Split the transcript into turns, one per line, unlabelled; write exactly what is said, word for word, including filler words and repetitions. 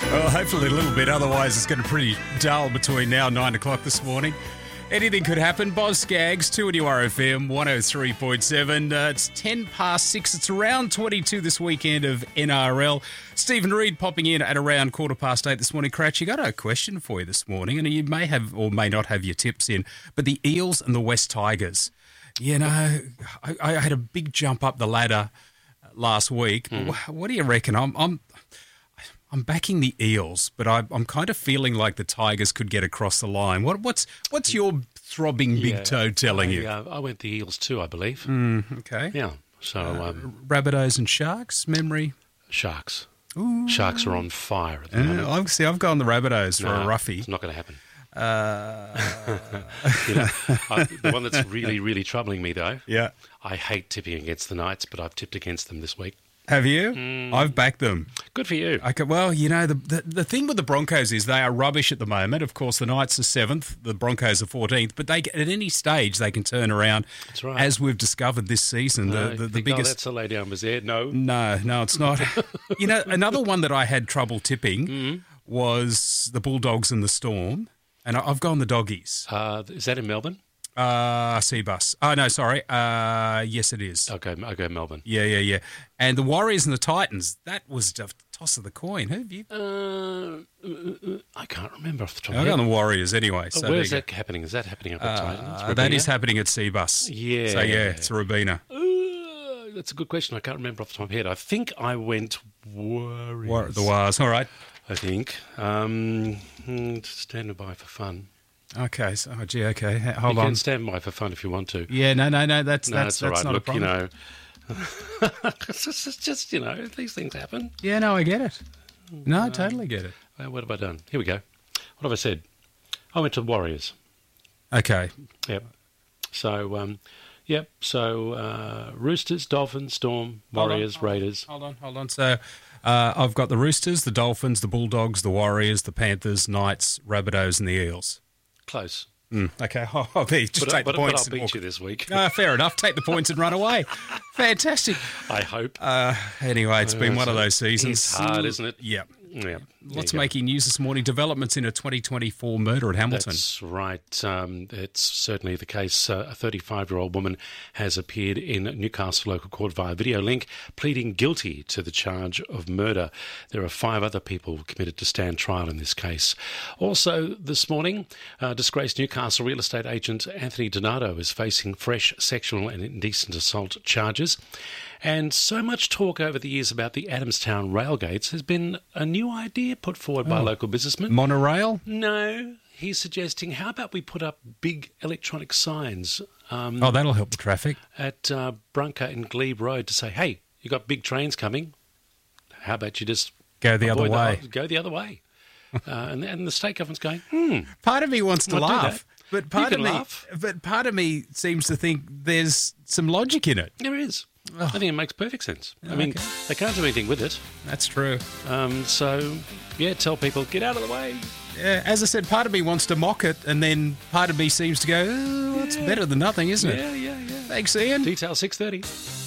Well, hopefully a little bit. Otherwise, it's going to be pretty dull between now and nine o'clock this morning. Anything could happen. Boz Skaggs, two N U R F M, one oh three point seven. Uh, it's ten past six. It's around twenty-two this weekend of N R L. Stephen Reid popping in at around quarter past eight this morning. Cratch, you got a question for you this morning, and you may have or may not have your tips in, but the Eels and the West Tigers. You know, I, I had a big jump up the ladder last week. Mm. What do you reckon? I'm... I'm I'm backing the Eels, but I, I'm kind of feeling like the Tigers could get across the line. What, what's what's your throbbing big yeah, toe telling
I,
you?
Uh, I went the Eels too, I believe.
Mm, okay.
Yeah. So
uh,
um,
Rabbitohs and Sharks, memory?
Sharks.
Ooh.
Sharks are on fire at the
uh,
moment.
Obviously, I've gone the Rabbitohs for
no,
a roughie.
It's not going to happen.
Uh,
you know, I, the one that's really, really troubling me, though,
yeah,
I hate tipping against the Knights, but I've tipped against them this week.
Have you?
Mm.
I've backed them.
Good for you.
Okay, well, you know, the, the the thing with the Broncos is they are rubbish at the moment. Of course, the Knights are seventh, the Broncos are fourteenth, but they at any stage they can turn around.
That's right.
As we've discovered this season.
No,
the the, the
think,
biggest.
Oh, that's a lay down was there. No.
No, no, it's not. You know, another one that I had trouble tipping
mm.
was the Bulldogs and the Storm, and I- I've gone the Doggies.
Uh, is that in Melbourne?
Uh, Seabus. Oh, no, sorry. Uh, yes, it is.
Okay, okay, Melbourne.
Yeah, yeah, yeah. And the Warriors and the Titans, that was a toss of the coin. Who have you?
Uh, I can't remember off the top of
I've
my head.
gone the Warriors anyway. So
oh, where's
there you
that happening? Is that happening up at
Uh,
Titans?
that
Robina?
is happening at Seabus.
Yeah.
So, yeah, it's Robina.
Uh, that's a good question. I can't remember off the top of my head. I think I went Warriors.
War- the Wars, all right.
I think. Um, hmm, standing by for fun.
Okay, so, oh, gee, okay. H- Hold
you
on.
can stand by for fun if you want to.
Yeah, no, no, no, that's,
No,
that's,
it's all
that's
right.
not
Look,
a
you
problem.
know, it's just, it's just, you know, these things happen.
Yeah, no, I get it. No, I totally get it.
Uh, what have I done? Here we go. What have I said? I went to the Warriors.
Okay.
Yep. So, um, yep. So, uh, Roosters, Dolphins, Storm, Warriors,
hold on,
Raiders.
Hold on, hold on. So uh, I've got the Roosters, the Dolphins, the Bulldogs, the Warriors, the Panthers, Knights, Rabbitohs, and the Eels.
Close.
Mm, okay, oh, I'll be, just
but,
take
but,
the points.
But I'll beat
walk.
you this week.
Ah, fair enough. Take the points and run away. Fantastic.
I hope.
Uh, anyway, it's been
Uh,
one of
so
those seasons.
It's hard, isn't it?
Yeah.
Yeah.
Lots of making news this morning. Developments in a twenty twenty-four murder at Hamilton.
That's right. Um, it's certainly the case. Uh, a thirty-five-year-old woman has appeared in Newcastle local court via video link, pleading guilty to the charge of murder. There are five other people committed to stand trial in this case. Also this morning, uh, disgraced Newcastle real estate agent Anthony Donato is facing fresh sexual and indecent assault charges. And so much talk over the years about the Adamstown railgates has been a new idea put forward by
Oh.
a local businessman.
Monorail?
No, he's suggesting, how about we put up big electronic signs um,
Oh, that'll help the traffic.
at uh, Brunker and Glebe Road to say, hey, you got big trains coming. How about you just
Go the other
avoid
way.
go the other way. uh, and, and the state government's going, hmm.
Part of me wants to
Not do
laugh,
that.
but part
You
of
can
me,
laugh.
but part of me seems to think there's some logic in it.
There is.
Oh.
I think it makes perfect sense. I
Okay.
mean, they can't do anything with it.
That's true.
Um, so, yeah, tell people, get out of the way.
Yeah, as I said, part of me wants to mock it, and then part of me seems to go, oh, it's
Yeah.
better than nothing, isn't it?
Yeah, yeah, yeah.
Thanks, Ian.
Detail six thirty.